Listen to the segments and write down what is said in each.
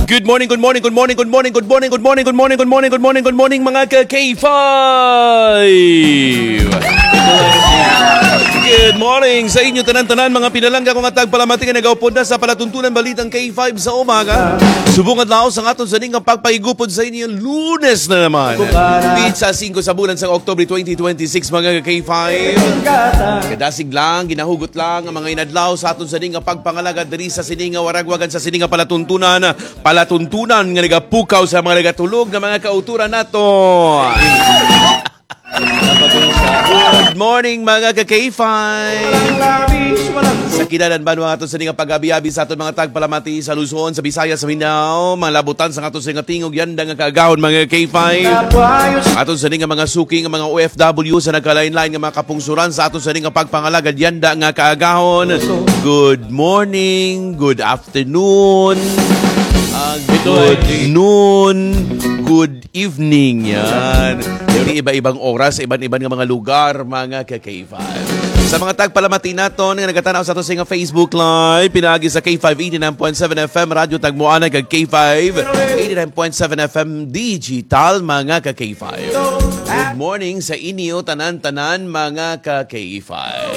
Good morning, good morning, good morning, good morning, good morning, good morning, good morning, good morning, good morning, good morning mga ka-K5! Good morning sa inyo tanan-tanan mga pinalangga kong atag palamati nga nagaupod na sa palatuntunan balitang K5 sa umaga. Subong adlaw sa aton sa ning pagpaigupod sa inyo Lunes na naman. Pizza 5 sa bulan sa October 2026 mga ka-K5. Kadasig lang, ginahugot lang ang mga inadlaw sa aton sa ning pagpangalaga diri sa sininga waragwagan sa sininga palatuntunan nga nagapukaw sa mga nagatulog na mga kauturan nato. Good morning mga ka-K5. Sa kinanan ba mga ato sa nga pag-abi-abi sa aton mga tagpalamati sa Luzon, sa Visayas, sa Mindanao, mga labutan sa aton sa nga tingog yan nga kaagahon mga K5. Aton sa nga mga suking mga OFW sa nagkalain-lain nga mga kapungsuran sa aton sa nga pagpangalagad yan nga kaagahon. Good morning, good afternoon, good noon, good evening yan. Iba-ibang oras, iban-ibang nga mga lugar, mga ka-K5. Sa mga tagpalamati naton nga nagatanaw sa ato sa Facebook Live, pinagi sa K5 89.7 FM, Radyo Tagmuanay kag K5 89.7 FM Digital, mga ka-K5. Good morning sa inyo, tanan-tanan, mga ka-K5.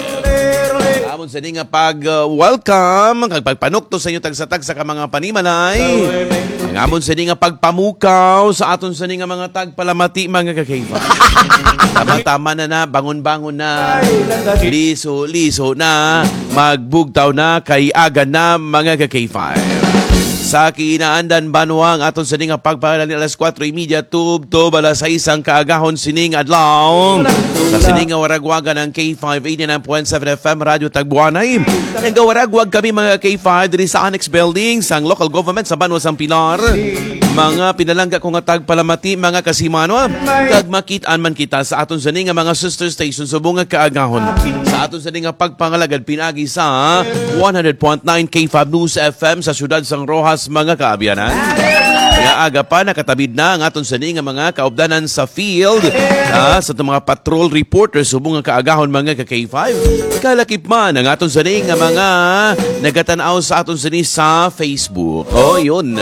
Amon sa nga pag-welcome, kag pagpanukto sa inyo tag-satag sa mga panimalay. Ang amon sa nga pagpamukaw sa aton sa nga mga tagpalamati, mga ka-K5. Tama-tama na, bangon-bangon na, liso-liso na, magbugtaw na, kay aga na, mga ka-K5. Sa kinaandan banwang aton sa nga pagpahalali alas 4:30 tub alas 6 ang kaagahon sining adlaw. Sa sining waragwagan ng K5 89.7 FM Radyo Tagbuanay. Nagawaragwag kami mga K5 diri sa Annex Building sang local government sa Banwa sang Pilar. Mga pinalangga ko nga tagpalamati mga kasimano. Kag makitaan man kita sa aton sa nga mga sister station subong nga kaagahon. Sa aton sa nga pagpangalagad pinagi sa 100.9 K5 News FM sa siyudad sang Rojas, mga kaabyanan. Nga aga pa nakatabid na ang aton sa nga mga kaobdanan sa field sa mga patrol reporters subong nga kaagahon mga ka-K5. Kalakip man ang aton sa nga mga nagatanaw sa aton sa Facebook. Oh, yun.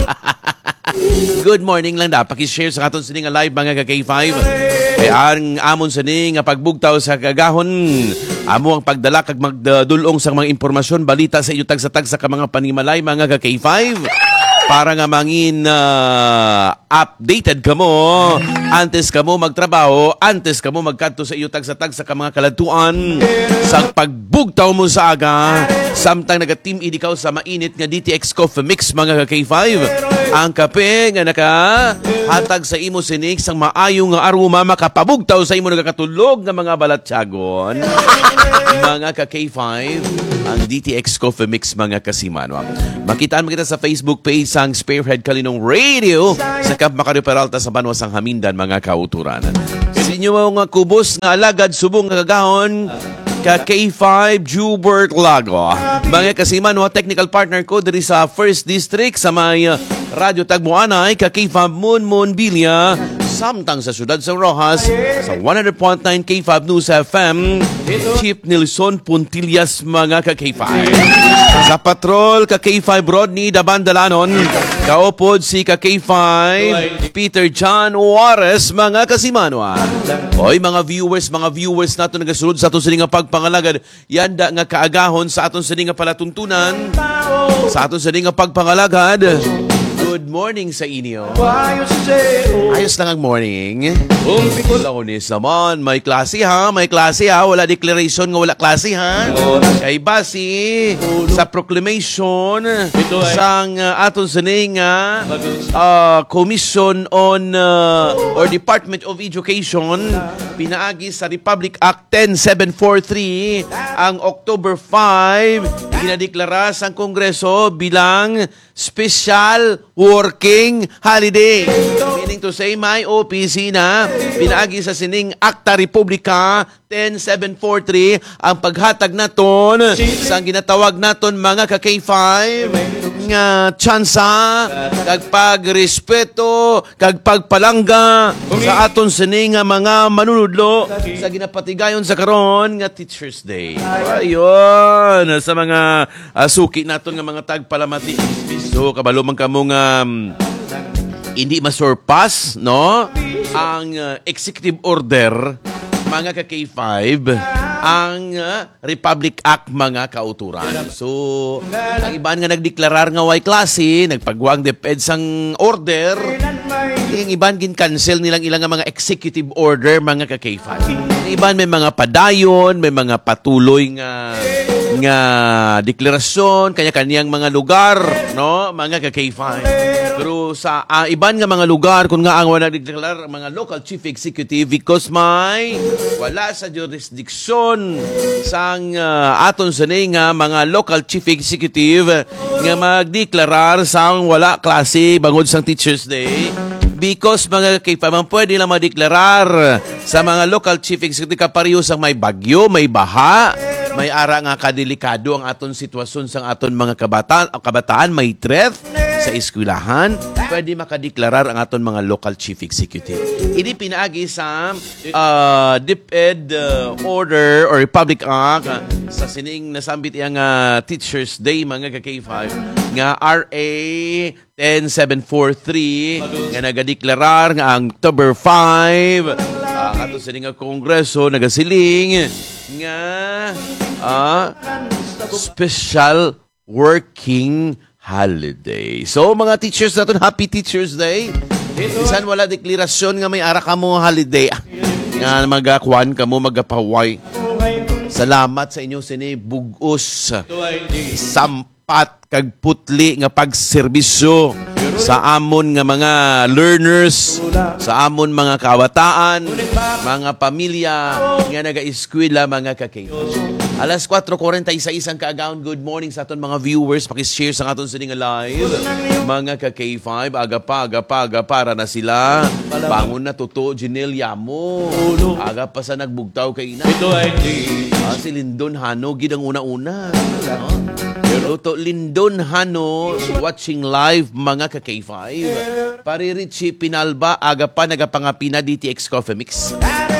Good morning lang da. Paki-share sa aton sa nga live mga ka-K5. Kaya ang amon sa nga pagbugtaw sa kagahon, amo ang pagdala kag magdulong sa mga impormasyon, balita sa iyo tag-sa mga panimalay mga ka-K5. Para nga mangin updated kamo, antes kamo magtrabaho, antes kamo magkanto sa iyo tag-sa mga kaladtuan, sa pagbugtaw mo sa aga, samtang naga-team idikaw sa mainit nga DTX Coffee Mix mga ka-K5. Ang kape nga nakahatag sa imo sinig sang maayong nga aroma makapabugtaw sa imo nagakatulog nga mga balatsyagon. Mga ka-K5, ang DTX Coffee Mix mga kasimano. Makitaan mo kita sa Facebook page sang Spearhead Kalinong Radio sa Camp Macario Peralta sa Banwa sang Hamindan mga kauturan. Kasi inyo mga kubos nga alagad subong kagahon ka-K5 Jubert Lago. Mga kasimano, technical partner ko diri sa 1st District sa may Radyo Tagmuanay, ka-K5 Moon Bilya, samtang sa siyudad sa Rojas sa 100.9 K5 News FM, Chief Nilson Puntillas mga ka-K5. Sa patrol, ka-K5 Rodney Dabandalanon, kaupod si ka-K5 Peter John Juarez mga kasimanwa. Oy mga viewers nato nagasulod sa aton sa nga pagpangalagad, yanda nga kaagahon sa aton sa nga palatuntunan, sa aton sa nga pagpangalagad. Good morning sa inyo. Ayos lang ang morning. Launis naman. May klase ha. Wala declaration nga wala klase ha. Kay basi sa proclamation sang aton sa nga Commission on or Department of Education, pinaagi sa Republic Act 10743 ang October 5 ginadeklara sa Kongreso bilang special working holiday. Meaning to say, may opisina, pinaagi sa sining Akta Republika 10743 ang paghatag naton sa ginatawag naton mga ka-K5 nga tsansa, kag pagrespeto, kag pagpalangga sa aton sining nga mga manunudlo sa ginapatigayon sa karon nga Teachers Day. Ayun, sa mga suki naton nga mga tagpalamati. So, kabalo man kamo nga hindi masurpass, no? Ang executive order mga ka-K5 ang Republic Act mga kauturan. So, ang iban nga nagdeklarar nga way klase, nagpagwang DepEd sang order, yung iban gin-cancel nilang ilang mga executive order mga ka-K5. Ang iban may mga padayon, may mga patuloy nga deklarasyon, kanya-kanyang mga lugar, no? Mga ka-K5. Pero sa iban nga mga lugar, kung nga ang wala nagdeklarar, mga local chief executive, because may wala sa jurisdiction sang aton sa nga mga local chief executive nga magdeklarar sang wala klase bangod sang Teachers Day. Because mga K5, pwede lang madeklarar sa mga local chief executive kapariyo sang may bagyo, may baha, may ara nga kadelikado ang aton sitwasyon sang aton mga kabataan, may threat sa eskwelahan, pwede makadeklarar ang aton mga local chief executive. Ini pinaagi sa DepEd Order or Republic Act sa sining nasambit yang Teachers Day mga ka-K5 nga RA 10743 nga nagadeklarar nga ang October 5 ato sa nga Kongreso nagasiling nga special working holiday. So, mga teachers natin, Happy Teachers Day. Isan wala deklarasyon nga may ara ka mo holiday. Nga magakuan ka mo, magapaway. Salamat sa inyo sini bugos, sampat, kag putli nga pagserbisyo sa amon nga mga learners, sa amon mga kabataan, mga pamilya nga naga-eskwela mga ka-K. Alas 4:46 ang kaagaon. Good morning sa aton mga viewers. Pakishare sa aton sa live. Mga ka-K5, aga pa para na sila. Bangon na tuto, Janelle mo. Aga pa sa nagbugtaw kay ina. Si Lindon Hano, gid ang una-una. Luto Lindon Hano, watching live mga ka-K5. Pari Richie Pinalba, aga pa nagapangapina DTX Coffee Mix.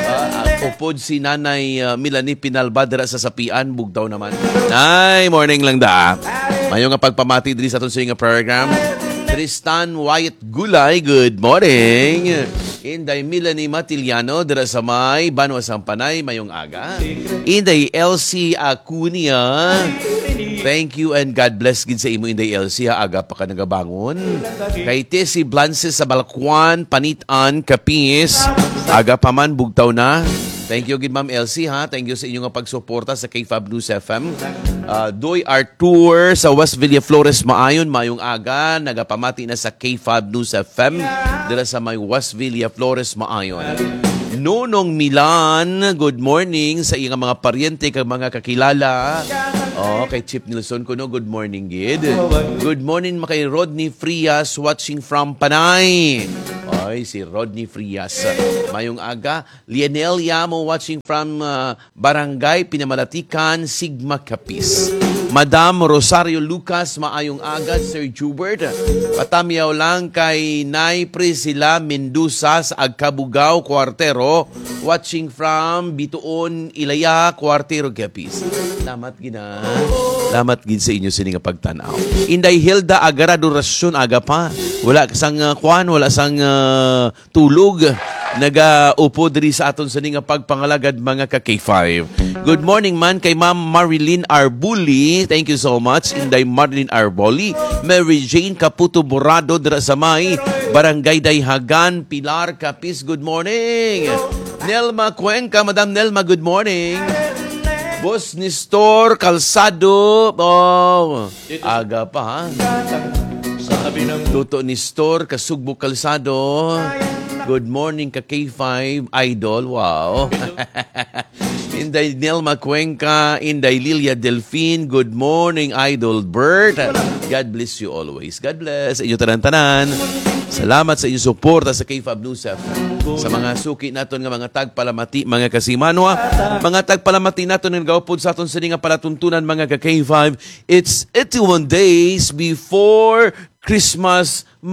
Upod si Nanay Melanie Pinalba dira sa Sapian, bugtaw naman. Ay, morning lang da. Mayo nga pagpamati diri sa aton sa nga program. Tristan Wyatt Gulay, good morning. Inday Melanie Matiliano dira sa may Banwa Sampanay, mayong aga. Inday LC Acunia. Thank you and God bless gid sa imo Inday LC, aga pa ka nagabangon. Kay Tessie Blances sa Balkwan, Panitan, Capiz, aga pa man bugtaw na. Thank you gid Ma'am LC ha. Thank you sa inyong pagsuporta sa K5 News FM. Doy Artur sa West Villa Flores maayon mayong aga nagapamati na sa K5 News FM dira sa may West Villa Flores maayon. Nonong Milan, good morning sa iyang mga paryente kag mga kakilala. Kay Chip Nilsson kuno, good morning gid. Good morning kay Rodney Frias watching from Panay. Ay, si Rodney Frias. Mayong aga. Lionel Yamo watching from Barangay Pinamalatikan, Sigma Capiz. Madam Rosario Lucas, maayong aga. Sir Jubert. Patamiyaw lang kay Nay Priscilla Mendoza sa Agkabugaw, Cuartero. Watching from Bituon, Ilaya, Cuartero, Capiz. Salamat gina. Salamat gid sa inyo sining pagtanaw. Inday Hilda Agarado Rasyon aga pa. Wala sang kwan, wala sang tulog. Naga-upo diri sa aton sa nga pagpangalagad mga ka-K5. Good morning man kay Ma'am Marilyn Arbuli. Thank you so much. Inday Marilyn Arboli. Mary Jane Caputo Borado dira sa may Barangay Dayhagan, Pilar, Capiz. Good morning. Nelma Cuenca, Madam Nelma, good morning. Boss Nestor Calzado. Aga pa ha. Tuto Nestor Kasugbo Calzado. Good morning ka K5 Idol. Wow. Inday Nelma Cuenca, Inday Lilia Delfin, good morning, Idol Bert. God bless you always. God bless. Inyo tanan-tanan. Salamat sa inyong suporta sa K-Fab News FM. Sa mga suki naton nga mga tagpalamati, mga kasimanwa, mga tagpalamati naton nga gawpod sa aton sa nga palatuntunan mga ka K5. It's 81 days before Christmas